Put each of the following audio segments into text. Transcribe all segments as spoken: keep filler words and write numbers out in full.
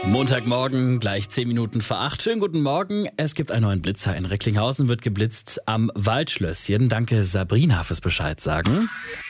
Montagmorgen, gleich zehn Minuten vor acht. Schönen guten Morgen. Es gibt einen neuen Blitzer in Recklinghausen, wird geblitzt am Waldschlösschen. Danke Sabrina fürs Bescheid sagen.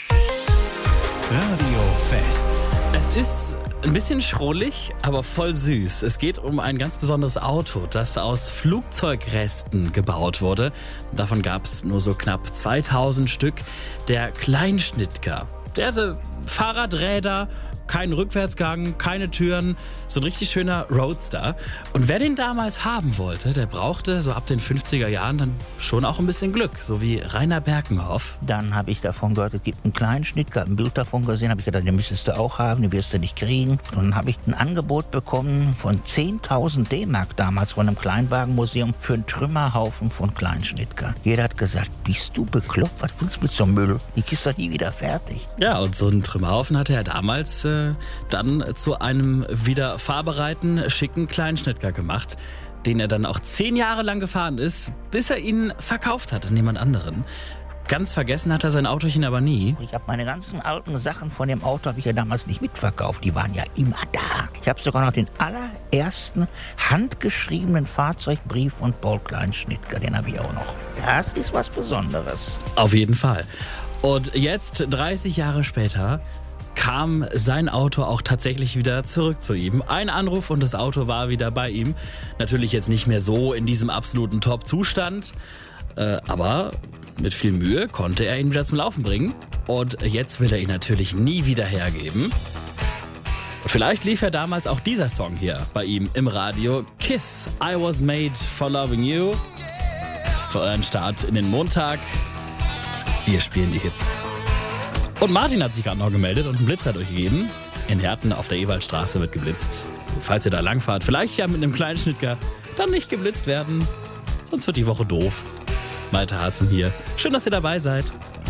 Radiofest. Es ist ein bisschen schrullig, aber voll süß. Es geht um ein ganz besonderes Auto, das aus Flugzeugresten gebaut wurde. Davon gab es nur so knapp zweitausend Stück. Der Kleinschnittger. Der hatte Fahrradräder, keinen Rückwärtsgang, keine Türen, so ein richtig schöner Roadster. Und wer den damals haben wollte, der brauchte so ab den fünfziger Jahren dann schon auch ein bisschen Glück, so wie Rainer Berkenhoff. Dann habe ich davon gehört, es gibt einen kleinen Schnitt, ein Bild davon gesehen, habe ich gedacht, den müsstest du auch haben, den wirst du nicht kriegen. Und dann habe ich ein Angebot bekommen von zehntausend D-Mark damals von einem Kleinwagenmuseum für einen Trümmerhaufen von Kleinschnittger. Jeder hat gesagt, bist du bekloppt, was willst du mit so einem Müll? Die kriegst doch nie wieder fertig. Ja, und so einen Trümmerhaufen hatte er damals äh, dann zu einem wieder fahrbereiten, schicken Kleinschnittger gemacht, den er dann auch zehn Jahre lang gefahren ist, bis er ihn verkauft hat an jemand anderen. Ganz vergessen hat er sein Autochen aber nie. Ich habe meine ganzen alten Sachen von dem Auto habe ich ja damals nicht mitverkauft. Die waren ja immer da. Ich habe sogar noch den allerersten handgeschriebenen Fahrzeugbrief von Paul Kleinschnittger. Den habe ich auch noch. Das ist was Besonderes. Auf jeden Fall. Und jetzt, dreißig Jahre später, kam sein Auto auch tatsächlich wieder zurück zu ihm. Ein Anruf und das Auto war wieder bei ihm. Natürlich jetzt nicht mehr so in diesem absoluten Top-Zustand, äh, aber mit viel Mühe konnte er ihn wieder zum Laufen bringen. Und jetzt will er ihn natürlich nie wieder hergeben. Vielleicht lief ja damals auch dieser Song hier bei ihm im Radio. Kiss, I was made for loving you. Für euren Start in den Montag. Wir spielen die Hits. Und Martin hat sich gerade noch gemeldet und einen Blitzer durchgegeben. In Herten auf der Ewaldstraße wird geblitzt. Falls ihr da langfahrt, vielleicht ja mit einem kleinen Schnittger, dann nicht geblitzt werden. Sonst wird die Woche doof. Malte Harzen hier. Schön, dass ihr dabei seid.